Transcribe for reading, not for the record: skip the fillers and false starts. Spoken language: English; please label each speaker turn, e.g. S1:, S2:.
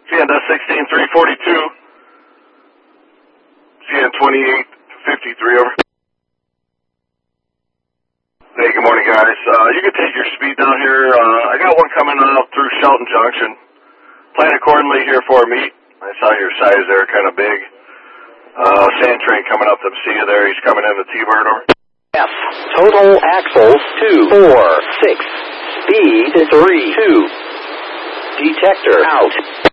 S1: CN 16342. CN 2853 over. Hey, good morning, guys. You can take your speed down here. I got one coming out through Shelton Junction. Plan accordingly here for a meet. I saw your size there, kind of big. Sand train coming up to see you there. He's coming in the T-Bird over.
S2: F. Total axles 2, 4, 6. Speed 3, 2. Detector out.